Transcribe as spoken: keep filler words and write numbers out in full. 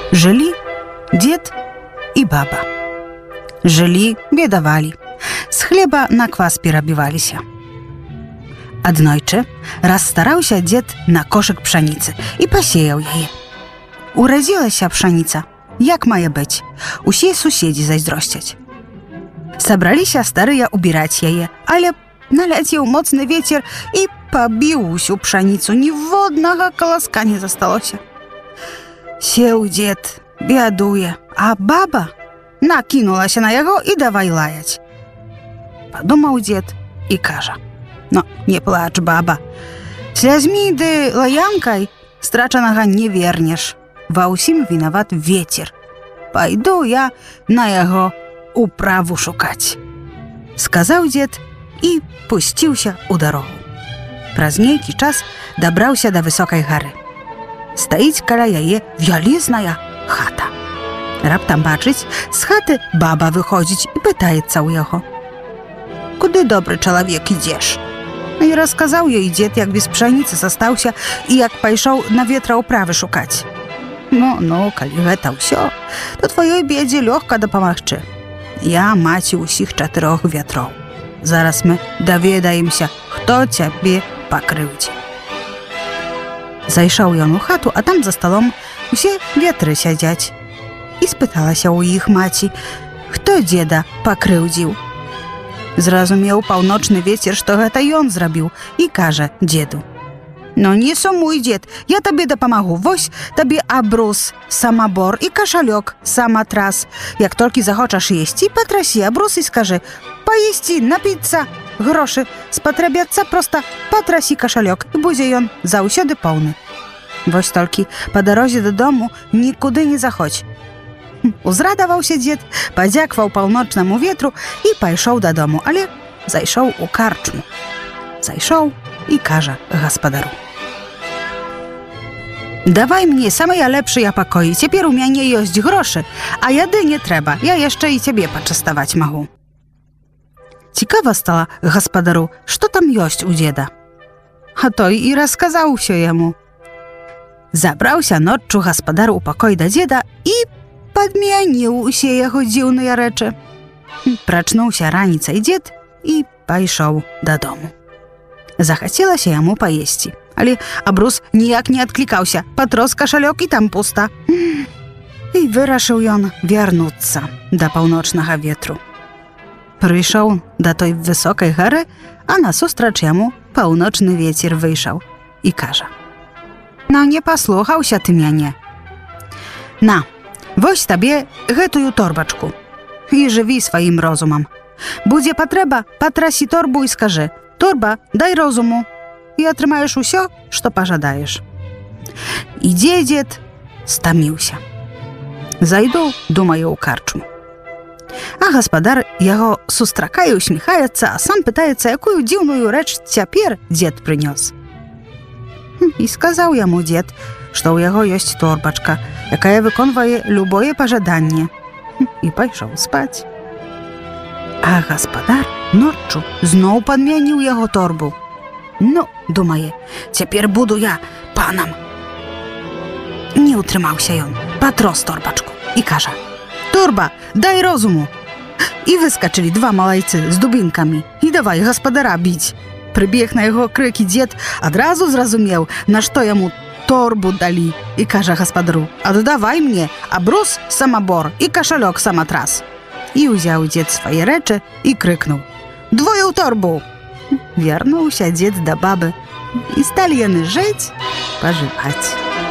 Жылі дзед і баба. Жылі, бедавалі. З хлеба на квас перабіваліся. Аднойчы расстараўся дзед на кошык пшаніцы і пасеяў яе. Урадзілася пшаніца, як мае быць, усе суседзі зайздросцяць. Сабраліся старыя убіраць яе, але наляцеў моцны вецер і пабіў усю пшаніцу, ніводнага каласка не засталося. Сеў дзед, бядуе, а баба накінулася на яго і давай лаяць. Падумаў дзед і кажа: «Ну, не плач, баба, слязьмі ды лаянкай страчанага не вернеш. Ва ўсім вінават вецер. Пайду я на яго управу шукаць», — сказаў дзед і пусціўся ў дарогу. Праз нейкі час дабраўся да высокай гары. Стаіць каля яе вялізная хата. Раптам бачыць, з хаты баба выходзіць і пытаецца ў яго: «Куды, добры чалавек, ідзеш?» І расказаў ёй дзед, як без пшаніцы застаўся і як пайшоў на ветраўправы шукаць. «Ну, ну, калі гэта ўсё, то тваёй бедзе лёгка дапамагчы. Я маці ўсіх чатырох вятроў. Зараз мы даведаемся, хто цябе пакрыўдзіў». Зайшоў ён у хату, а там за сталом усе ветры сядзяць. І спыталася ў іх маці, хто дзеда пакрыўдзіў. Зразумеў паўночны вецер, што гэта ён зрабіў, і кажа дзеду: «Ну не сумуй, дзед, я табе дапамагу. Вось табе абрус, самабор і кашалёк, саматрас. Як толькі захочаш есці, патрасі абрус і скажы: паесці, напіцца, грошы спатрабяцца, проста патрасі кашалёк, і будзе ён заўсёды поўны. Вось толькі па дарозе дадому нікуды не заходзь». Узрадаваўся дзед, падзякваў паўночнаму ветру і пайшоў дадому, але зайшоў у карчму. Зайшоў і кажа гаспадару: «Давай мне самыя лепшыя пакоі, цяпер у мяне ёсць грошы, а яды не трэба, я яшчэ і цябе пачаставаць магу». Цікава стала гаспадару, што там ёсць у дзеда. А той і расказаў усё яму. Забраўся ноччу гаспадар у пакой да дзеда і падмяніў усе яго дзіўныя рэчы. Прачнуўся раніцай дзед і пайшоў дадому. Захацелася яму паесці, але абрус ніяк не адклікаўся, патрос кашалёк і там пуста. І вырашыў ён вярнуцца да паўночнага ветру. Прыйшоў да той высокай гары, а насустрач яму паўночны вецер выйшаў і кажа: «Ну, не паслухаўся ты мяне. На, вось табе гэтую торбачку і жыві сваім розумам. Будзе патрэба, патрасі торбу і скажы: торба, дай розуму, і атрымаеш усё, што пажадаеш». Ідзе дзед, стаміўся. Зайду, думае, у карчму. А гаспадар яго сустракае, усміхаецца, а сам пытаецца, якую дзіўную рэч цяпер дзед прынёс. І сказаў яму дзед, што ў яго ёсць торбачка, якая выконвае любое пажаданне, і пайшоў спаць. А гаспадар ноччу зноў падмяніў яго торбу. Ну, думае, цяпер буду я панам. Не ўтрымаўся ён, патрос торбачку і кажа: «Торба, дай розуму!» І выскачылі два малайцы з дубінкамі і давай гаспадара біць. Прыбег на яго крыкі дзед, адразу зразумеў, на што яму торбу далі, і кажа гаспадару: «Аддавай мне абрус, самабор і кашалёк, саматрас». І ўзяў дзед свае рэчы і крыкнуў: «Двое ў торбу!» Вярнуўся дзед да бабы, і сталі яны жыць, пажываць.